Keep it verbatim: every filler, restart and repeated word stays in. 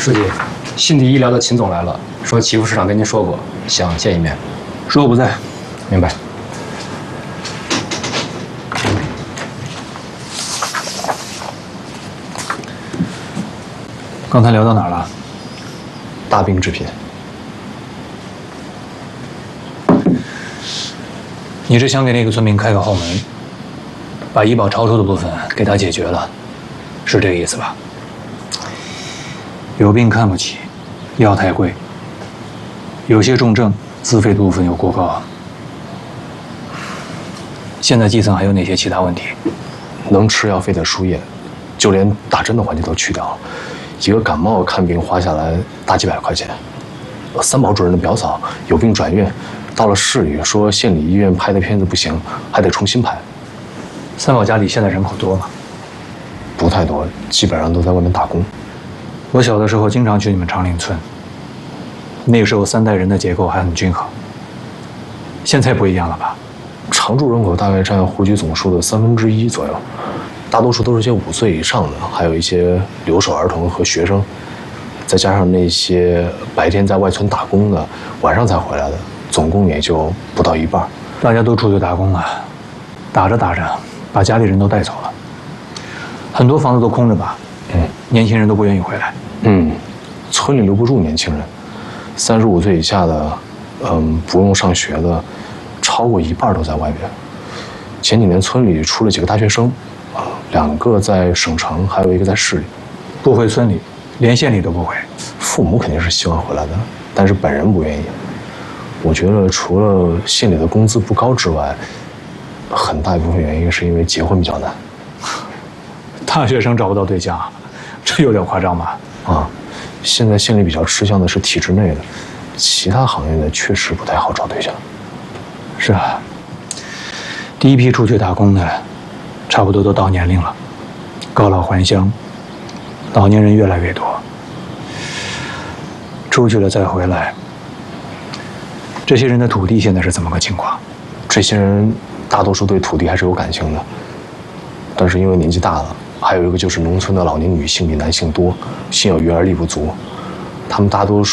书记，信地医疗的秦总来了，说祈福市长跟您说过，想见一面。 说我不在。 明白。 刚才聊到哪儿了？ 大病治贫。 你是想给那个村民开个后门，把医保超出的部分给他解决了，是这个意思吧？有病看不起，药太贵，有些重症自费的部分又过高。现在基层还有哪些其他问题？ 能吃药费的输液，就连打针的环节都去掉了。一个感冒看病花下来大几百块钱。三宝主任的表嫂有病转院，到了市里说县里医院拍的片子不行，还得重新拍。 三宝家里现在人口多吗？ 不太多，基本上都在外面打工。 我小的时候经常去你们长岭村，那个时候三代人的结构还很均衡。现在不一样了吧？ 常住人口大概占户籍总数的三分之一左右，大多数都是些五岁以上的，还有一些留守儿童和学生，再加上那些白天在外村打工的，晚上才回来的，总共也就不到一半。 大家都出去打工了，打着打着，把家里人都带走了，很多房子都空着吧？ 嗯， 年轻人都不愿意回来。 嗯，村里留不住年轻人，三十五岁以下的，嗯，不用上学的，超过一半都在外边。前几年村里出了几个大学生，啊，两个在省城，还有一个在市里。 不回村里，连县里都不回。 父母肯定是希望回来的，但是本人不愿意。我觉得除了县里的工资不高之外，很大一部分原因是因为结婚比较难。 大学生找不到对象，这有点夸张吧？ 啊，现在县里比较吃香的是体制内的，其他行业的确实不太好找对象。 是啊，第一批出去打工的，差不多都到年龄了，告老还乡，老年人越来越多。出去了再回来，这些人的土地现在是怎么个情况？ 这些人大多数对土地还是有感情的，但是因为年纪大了，还有一个就是农村的老年女性比男性多，心有余而力不足，他们大多数